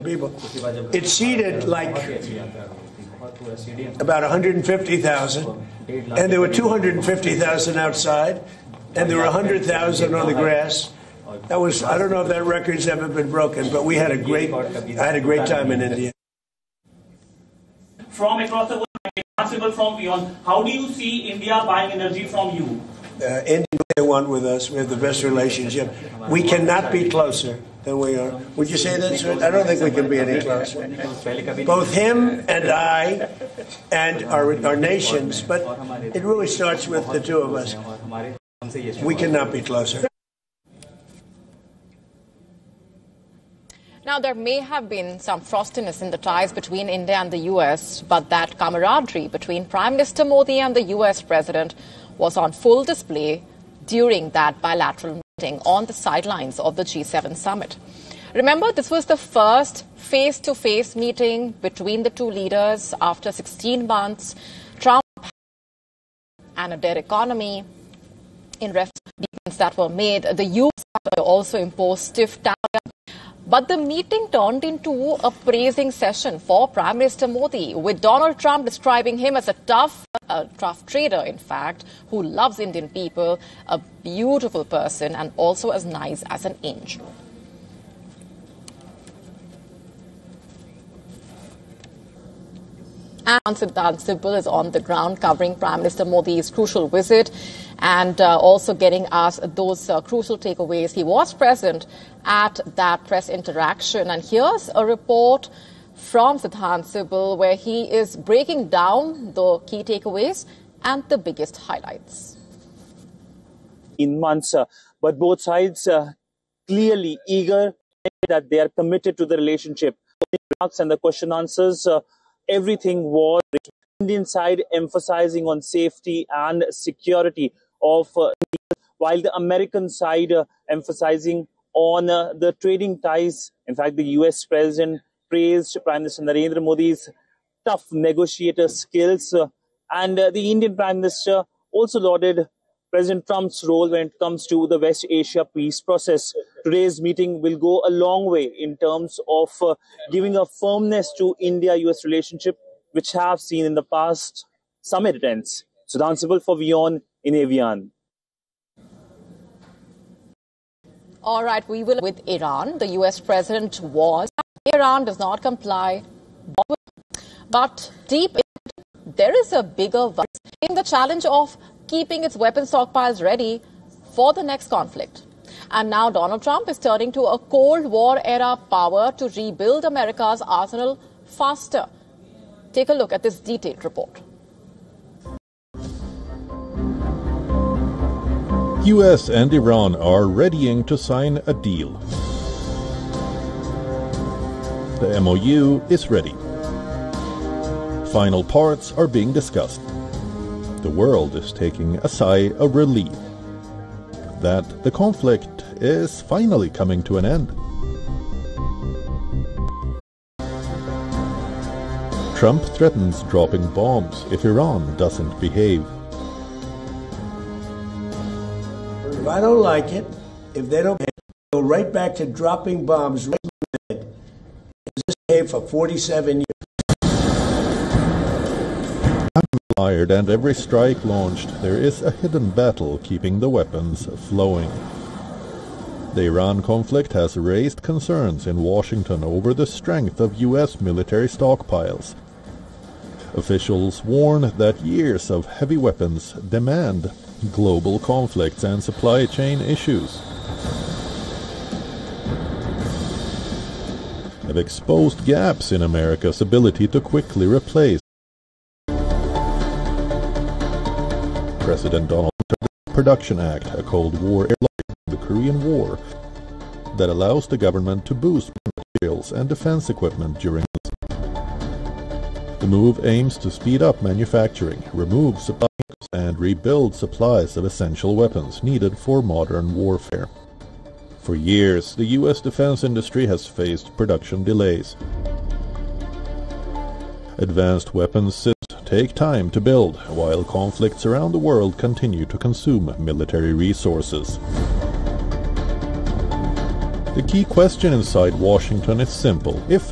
people. It seated like about 150,000, and there were 250,000 outside, and there were 100,000 on the grass. That was, I don't know if that record's ever been broken, but I had a great time in India. From across the world, responsible from beyond, how do you see India buying energy from you? India they want with us. We have the best relationship. We cannot be closer than we are. Would you say that, sir? I don't think we can be any closer. Both him and I and our nations, but it really starts with the two of us. We cannot be closer. Now, there may have been some frostiness in the ties between India and the U.S., but that camaraderie between Prime Minister Modi and the U.S. President was on full display during that bilateral meeting on the sidelines of the G7 summit. Remember, this was the first face-to-face meeting between the two leaders after 16 months. Trump and their economy in reference to statements that were made. The U.S. also imposed stiff tariffs. But the meeting turned into a praising session for Prime Minister Modi, with Donald Trump describing him as a tough trader, in fact, who loves Indian people, a beautiful person, and also as nice as an angel. And Siddharth Sibal is on the ground covering Prime Minister Modi's crucial visit and also getting us those crucial takeaways. He was present at that press interaction. And here's a report from Siddharth Sibal where he is breaking down the key takeaways and the biggest highlights. In months, but both sides clearly eager that they are committed to the relationship. And the question answers, everything was Indian side emphasizing on safety and security of while the American side emphasizing on the trading ties. In fact, the US President praised Prime Minister Narendra Modi's tough negotiator skills, and the Indian Prime Minister also lauded President Trump's role when it comes to the West Asia peace process. Today's meeting will go a long way in terms of giving a firmness to India-US relationship, which have seen in the past some irritants. Siddharth Sibal for WION in Avian. All right, we will with Iran. The U.S. President was. Iran does not comply. But deep in, there is a bigger vice in the challenge of keeping its weapon stockpiles ready for the next conflict. And now Donald Trump is turning to a Cold War-era power to rebuild America's arsenal faster. Take a look at this detailed report. US and Iran are readying to sign a deal. The MOU is ready. Final parts are being discussed. The world is taking a sigh of relief that the conflict is finally coming to an end. Trump threatens dropping bombs if Iran doesn't behave. If I don't like it, if they don't behave, go right back to dropping bombs right in the head. This behaved for 47 years. Fired and every strike launched, there is a hidden battle keeping the weapons flowing. The Iran conflict has raised concerns in Washington over the strength of U.S. military stockpiles. Officials warn that years of heavy weapons demand global conflicts and supply chain issues have exposed gaps in America's ability to quickly replace. President Donald Trump Production Act, a Cold War era like the Korean War, that allows the government to boost materials and defense equipment during this. The move aims to speed up manufacturing, remove supply chains, and rebuild supplies of essential weapons needed for modern warfare. For years, the U.S. defense industry has faced production delays. Advanced weapons systems take time to build, while conflicts around the world continue to consume military resources. The key question inside Washington is simple. If